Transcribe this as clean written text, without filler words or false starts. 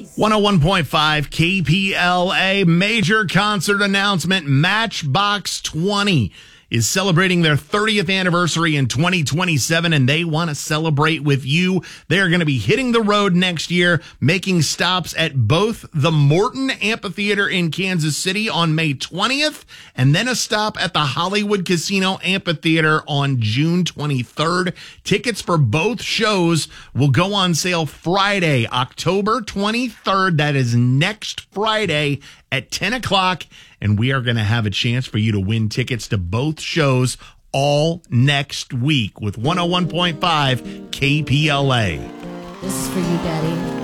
101.5 KPLA major concert announcement. Matchbox 20 is celebrating their 30th anniversary in 2027, and they want to celebrate with you. They're going to be hitting the road next year, making stops at both the Morton Amphitheater in Kansas City on May 20th, and then a stop at the Hollywood Casino Amphitheater on June 23rd. Tickets for both shows will go on sale Friday, October 23rd. That is next Friday at 10 o'clock. And we are going to have a chance for you to win tickets to both shows all next week with 101.5 KPLA. This is for you, Daddy.